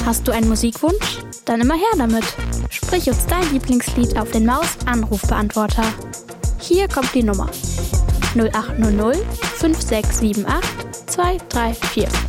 Hast du einen Musikwunsch? Dann immer her damit. Sprich uns dein Lieblingslied auf den Maus-Anrufbeantworter. Hier kommt die Nummer: 0800 5678 234.